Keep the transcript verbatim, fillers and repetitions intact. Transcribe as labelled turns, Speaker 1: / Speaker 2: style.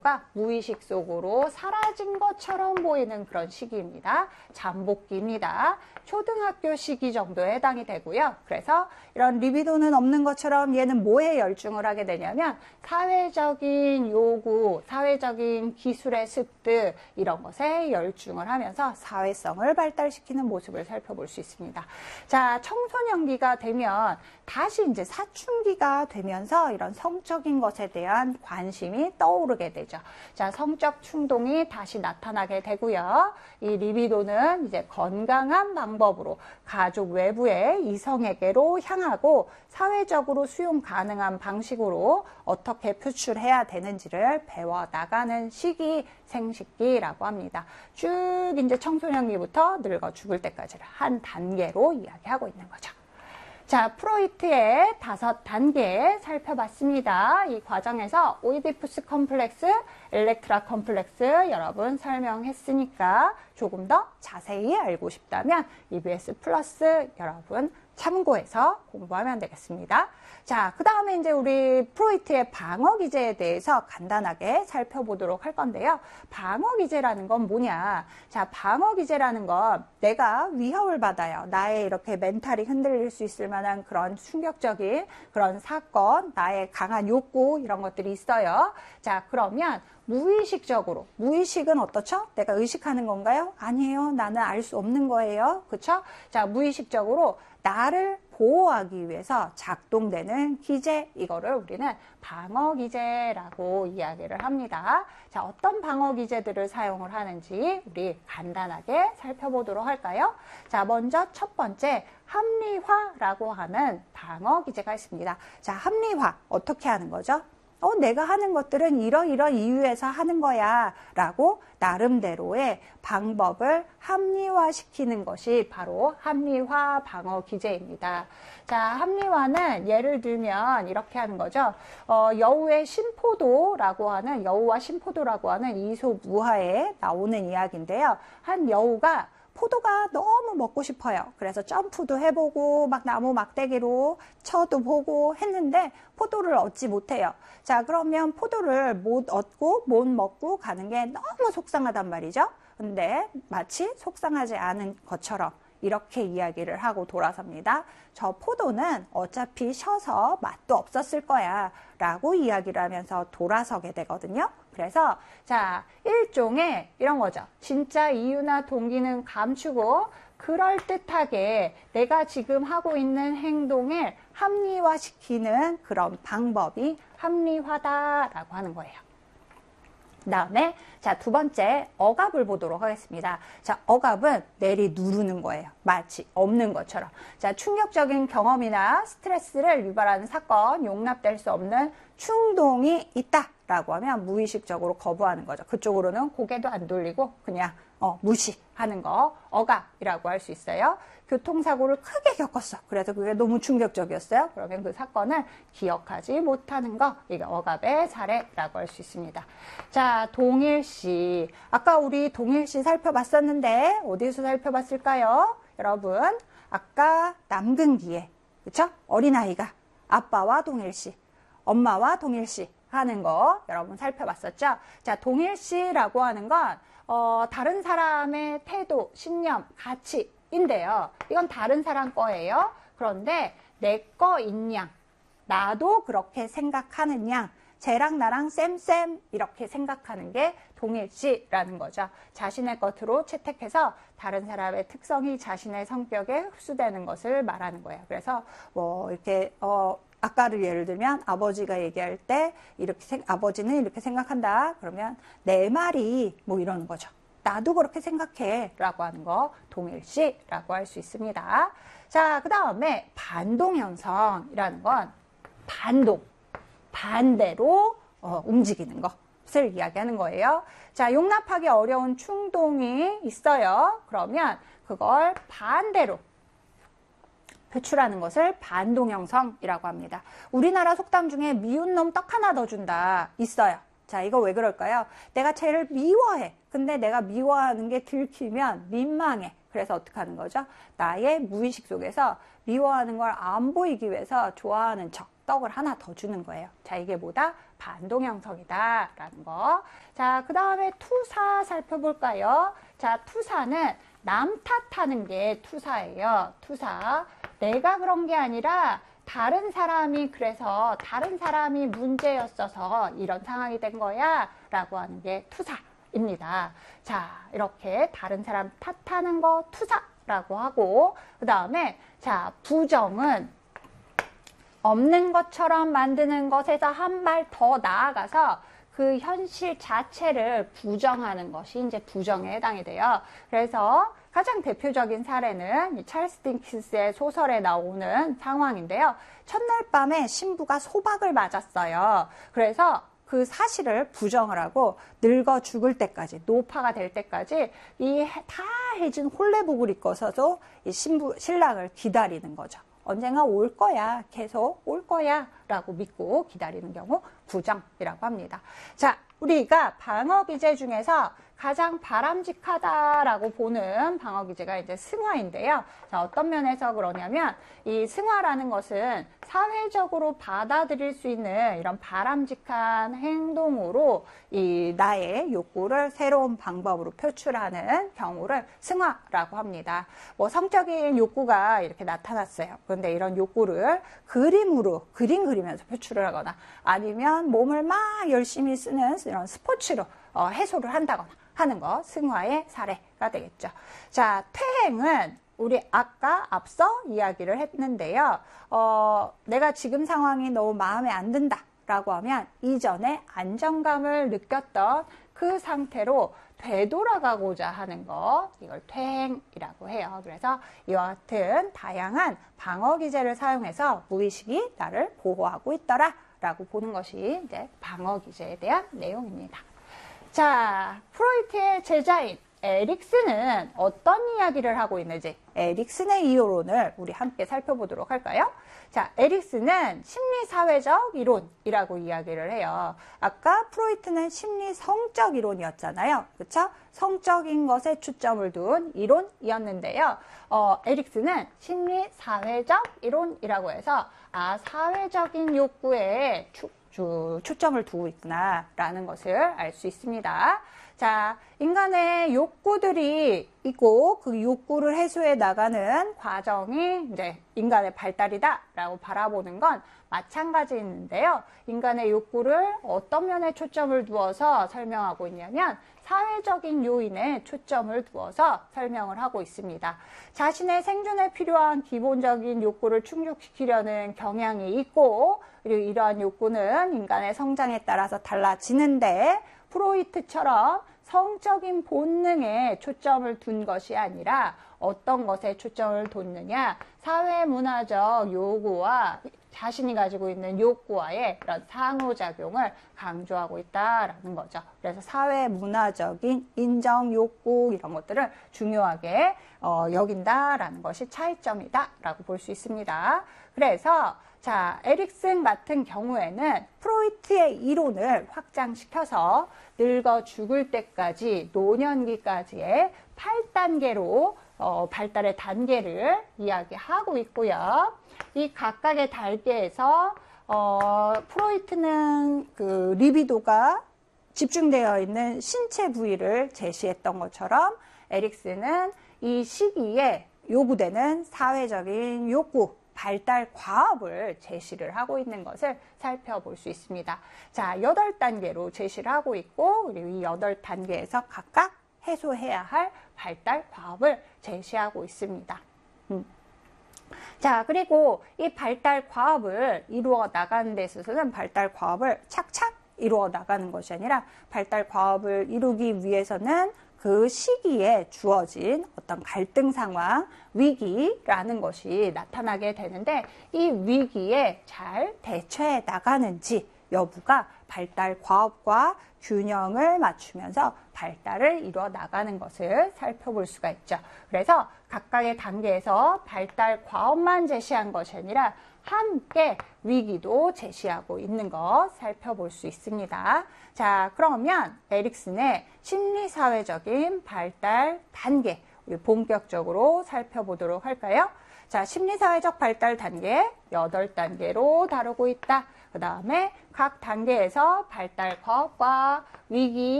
Speaker 1: 가 무의식 속으로 사라진 것처럼 보이는 그런 시기입니다. 잠복기입니다. 초등학교 시기 정도에 해당이 되고요. 그래서 이런 리비도는 없는 것처럼 얘는 뭐에 열중을 하게 되냐면 사회적인 요구, 사회적인 기술의 습득 이런 것에 열중을 하면서 사회성을 발달시키는 모습을 살펴볼 수 있습니다. 자, 청소년기가 되면 다시 이제 사춘기가 되면서 이런 성적인 것에 대한 관심이 떠오르게 되죠. 자, 성적 충동이 다시 나타나게 되고요. 이 리비도는 이제 건강한 방법으로 가족 외부의 이성에게로 향하고 사회적으로 수용 가능한 방식으로 어떻게 표출해야 되는지를 배워나가는 시기, 생식기라고 합니다. 쭉 이제 청소년기부터 늙어 죽을 때까지를 한 단계로 이야기하고 있는 거죠. 자, 프로이트의 다섯 단계 살펴봤습니다. 이 과정에서 오이디푸스 컴플렉스, 엘렉트라 컴플렉스 여러분 설명했으니까 조금 더 자세히 알고 싶다면 이비에스 플러스 여러분 참고해서 공부하면 되겠습니다. 자, 그 다음에 이제 우리 프로이트의 방어 기제에 대해서 간단하게 살펴보도록 할 건데요. 방어 기제라는 건 뭐냐? 자, 방어 기제라는 건 내가 위협을 받아요. 나의 이렇게 멘탈이 흔들릴 수 있을 만한 그런 충격적인 그런 사건, 나의 강한 욕구 이런 것들이 있어요. 자, 그러면 무의식적으로, 무의식은 어떻죠? 내가 의식하는 건가요? 아니에요. 나는 알 수 없는 거예요. 그쵸? 자, 무의식적으로 나를 보호하기 위해서 작동되는 기제, 이거를 우리는 방어 기제라고 이야기를 합니다. 자, 어떤 방어 기제들을 사용을 하는지 우리 간단하게 살펴보도록 할까요? 자, 먼저 첫 번째 합리화라고 하는 방어 기제가 있습니다. 자, 합리화 어떻게 하는 거죠? 어, 내가 하는 것들은 이러이러 이유에서 하는 거야 라고 나름대로의 방법을 합리화시키는 것이 바로 합리화 방어 기제입니다. 자, 합리화는 예를 들면 이렇게 하는 거죠. 어, 여우의 신포도라고 하는, 여우와 신포도라고 하는 이솝우화에 나오는 이야기인데요. 한 여우가 포도가 너무 먹고 싶어요. 그래서 점프도 해보고 막 나무 막대기로 쳐도 보고 했는데 포도를 얻지 못해요. 자, 그러면 포도를 못 얻고 못 먹고 가는 게 너무 속상하단 말이죠. 근데 마치 속상하지 않은 것처럼 이렇게 이야기를 하고 돌아섭니다. 저 포도는 어차피 쉬어서 맛도 없었을 거야 라고 이야기를 하면서 돌아서게 되거든요. 그래서 자, 일종의 이런 거죠. 진짜 이유나 동기는 감추고 그럴듯하게 내가 지금 하고 있는 행동을 합리화시키는 그런 방법이 합리화다라고 하는 거예요. 그 다음에 자, 두 번째 억압을 보도록 하겠습니다. 자, 억압은 내리 누르는 거예요. 마치 없는 것처럼. 자, 충격적인 경험이나 스트레스를 유발하는 사건, 용납될 수 없는 충동이 있다라고 하면 무의식적으로 거부하는 거죠. 그쪽으로는 고개도 안 돌리고 그냥 어, 무시하는 거 억압이라고 할 수 있어요. 교통사고를 크게 겪었어. 그래서 그게 너무 충격적이었어요. 그러면 그 사건을 기억하지 못하는 거, 이게 억압의 사례라고 할 수 있습니다. 자, 동일시. 아까 우리 동일시 살펴봤었는데 어디서 살펴봤을까요? 여러분, 아까 남근기에, 그쵸? 어린아이가 아빠와 동일시, 엄마와 동일시 하는 거 여러분 살펴봤었죠? 자, 동일시라고 하는 건 어, 다른 사람의 태도, 신념, 가치인데요. 이건 다른 사람 거예요. 그런데 내 거인 양, 나도 그렇게 생각하는 양, 쟤랑 나랑 쌤쌤 이렇게 생각하는 게 동일시라는 거죠. 자신의 것으로 채택해서 다른 사람의 특성이 자신의 성격에 흡수되는 것을 말하는 거예요. 그래서 뭐 이렇게 어 아까를 예를 들면 아버지가 얘기할 때 이렇게 생, 아버지는 이렇게 생각한다. 그러면 내 말이 뭐 이러는 거죠. 나도 그렇게 생각해 라고 하는 거 동일시라고 할 수 있습니다. 자, 그 다음에 반동형성이라는 건 반동, 반대로 어, 움직이는 것을 이야기하는 거예요. 자, 용납하기 어려운 충동이 있어요. 그러면 그걸 반대로 표출하는 것을 반동형성이라고 합니다. 우리나라 속담 중에 미운 놈 떡 하나 더 준다 있어요. 자, 이거 왜 그럴까요? 내가 쟤를 미워해. 근데 내가 미워하는 게 들키면 민망해. 그래서 어떻게 하는 거죠? 나의 무의식 속에서 미워하는 걸 안 보이기 위해서 좋아하는 척, 떡을 하나 더 주는 거예요. 자, 이게 뭐다? 반동 형성이다라는 거. 자, 그 다음에 투사 살펴볼까요? 자, 투사는 남 탓하는 게 투사예요. 투사. 내가 그런 게 아니라 다른 사람이 그래서 다른 사람이 문제였어서 이런 상황이 된 거야 라고 하는 게 투사입니다. 자, 이렇게 다른 사람 탓하는 거 투사라고 하고, 그 다음에 자, 부정은 없는 것처럼 만드는 것에서 한 발 더 나아가서 그 현실 자체를 부정하는 것이 이제 부정에 해당이 돼요. 그래서 가장 대표적인 사례는 이 찰스 딩킨스의 소설에 나오는 상황인데요. 첫날 밤에 신부가 소박을 맞았어요. 그래서 그 사실을 부정을 하고 늙어 죽을 때까지, 노파가 될 때까지 이 다 해진 홀레복을 입고서도 이 신부, 신랑을 기다리는 거죠. 언젠가 올 거야, 계속 올 거야 라고 믿고 기다리는 경우 부정이라고 합니다. 자, 우리가 방어기제 중에서 가장 바람직하다라고 보는 방어기제가 이제 승화인데요. 자, 어떤 면에서 그러냐면 이 승화라는 것은 사회적으로 받아들일 수 있는 이런 바람직한 행동으로 이 나의 욕구를 새로운 방법으로 표출하는 경우를 승화라고 합니다. 뭐 성적인 욕구가 이렇게 나타났어요. 그런데 이런 욕구를 그림으로 그림 그리면서 표출을 하거나 아니면 몸을 막 열심히 쓰는 이런 스포츠로 어, 해소를 한다거나 하는 거 승화의 사례가 되겠죠. 자, 퇴행은 우리 아까 앞서 이야기를 했는데요. 어, 내가 지금 상황이 너무 마음에 안 든다 라고 하면 이전에 안정감을 느꼈던 그 상태로 되돌아가고자 하는 거, 이걸 퇴행이라고 해요. 그래서 이와 같은 다양한 방어 기제를 사용해서 무의식이 나를 보호하고 있더라 라고 보는 것이 이제 방어 기제에 대한 내용입니다. 자, 프로이트의 제자인 에릭슨은 어떤 이야기를 하고 있는지 에릭슨의 이론을 우리 함께 살펴보도록 할까요? 자, 에릭슨은 심리사회적 이론이라고 이야기를 해요. 아까 프로이트는 심리성적 이론이었잖아요. 그렇죠? 성적인 것에 초점을 둔 이론이었는데요. 어, 에릭슨은 심리사회적 이론이라고 해서 아, 사회적인 욕구에 추, 주, 초점을 두고 있구나 라는 것을 알 수 있습니다. 자, 인간의 욕구들이 있고 그 욕구를 해소해 나가는 과정이 이제 인간의 발달이다 라고 바라보는 건 마찬가지인데요. 인간의 욕구를 어떤 면에 초점을 두어서 설명하고 있냐면 사회적인 요인에 초점을 두어서 설명을 하고 있습니다. 자신의 생존에 필요한 기본적인 욕구를 충족시키려는 경향이 있고, 그리고 이러한 욕구는 인간의 성장에 따라서 달라지는데 프로이트처럼 성적인 본능에 초점을 둔 것이 아니라 어떤 것에 초점을 뒀느냐, 사회문화적 요구와 자신이 가지고 있는 욕구와의 그런 상호작용을 강조하고 있다라는 거죠. 그래서 사회문화적인 인정 욕구 이런 것들을 중요하게 어, 여긴다라는 것이 차이점이다라고 볼 수 있습니다. 그래서 자, 에릭슨 같은 경우에는 프로이트의 이론을 확장시켜서 늙어 죽을 때까지 노년기까지의 팔 단계로 어, 발달의 단계를 이야기하고 있고요. 이 각각의 단계에서 어, 프로이트는 그 리비도가 집중되어 있는 신체 부위를 제시했던 것처럼 에릭슨은 이 시기에 요구되는 사회적인 욕구, 발달 과업을 제시를 하고 있는 것을 살펴볼 수 있습니다. 자, 여덟 단계로 제시를 하고 있고, 그리고 이 여덟 단계에서 각각 해소해야 할 발달 과업을 제시하고 있습니다. 음. 자, 그리고 이 발달 과업을 이루어 나가는 데 있어서는 발달 과업을 착착 이루어 나가는 것이 아니라 발달 과업을 이루기 위해서는 그 시기에 주어진 어떤 갈등 상황, 위기라는 것이 나타나게 되는데 이 위기에 잘 대처해 나가는지 여부가 발달 과업과 균형을 맞추면서 발달을 이루어 나가는 것을 살펴볼 수가 있죠. 그래서 각각의 단계에서 발달 과업만 제시한 것이 아니라 함께 위기도 제시하고 있는 것 살펴볼 수 있습니다. 자, 그러면 에릭슨의 심리사회적인 발달 단계 우리 본격적으로 살펴보도록 할까요? 자, 심리사회적 발달 단계 여덟 단계로 다루고 있다. 그 다음에 각 단계에서 발달컵과 위기,